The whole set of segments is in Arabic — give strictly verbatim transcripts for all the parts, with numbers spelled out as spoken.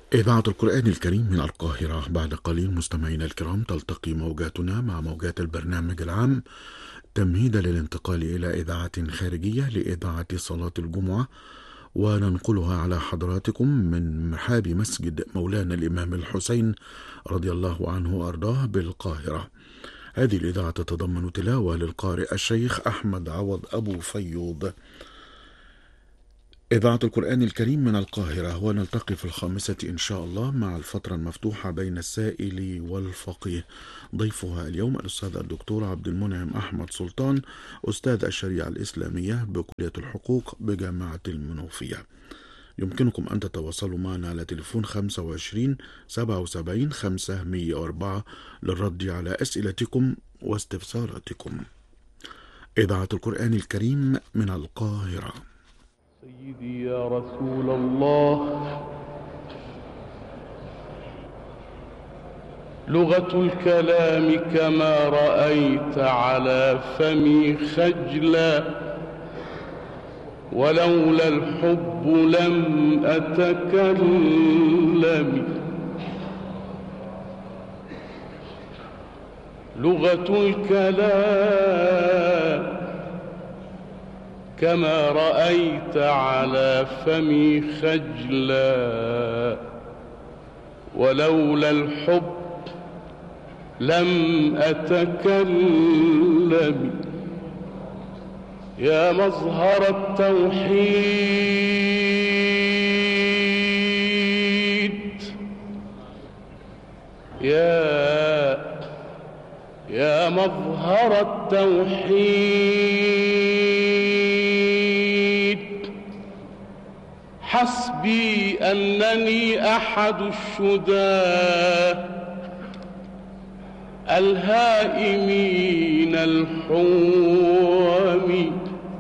إذاعة القرآن الكريم من القاهرة. بعد قليل مستمعينا الكرام تلتقي موجاتنا مع موجات البرنامج العام تمهيدا للانتقال إلى إذاعة خارجية لإذاعة صلاة الجمعة، وننقلها على حضراتكم من محاب مسجد مولانا الإمام الحسين رضي الله عنه وأرضاه بالقاهرة. هذه الإذاعة تتضمن تلاوة للقارئ الشيخ أحمد عوض أبو فيوض. إذاعة القرآن الكريم من القاهرة، ونلتقي في الخامسة إن شاء الله مع الفترة المفتوحة بين السائل والفقيه. ضيفها اليوم الأستاذ الدكتور عبد المنعم أحمد سلطان، أستاذ الشريعة الإسلامية بكلية الحقوق بجامعة المنوفية. يمكنكم أن تتواصلوا معنا على تليفون خمسة وعشرين سبعة وسبعين خمسمائة وأربعة للرد على أسئلتكم واستفساراتكم. إذاعة القرآن الكريم من القاهرة. سيدي يا رسول الله، لغة الكلام كما رأيت على فمي خجلا، ولولا الحب لم أتكلم. لغة الكلام كما رأيت على فمي خجلا، ولولا الحب لم أتكلم. يا مظهر التوحيد، يا يا مظهر التوحيد، حسبي أنني أحد الشداه الهائمين الحوم.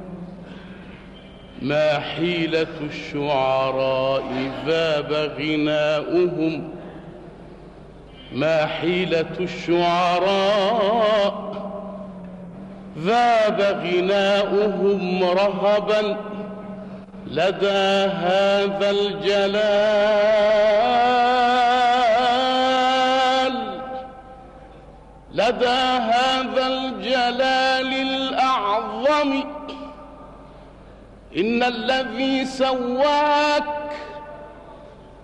ما حيلة الشعراء ذاب غناؤهم، ما حيلة الشعراء ذاب غناؤهم رهبا لدى هذا الجلال، لدى هذا الجلال الأعظم. إن الذي سواك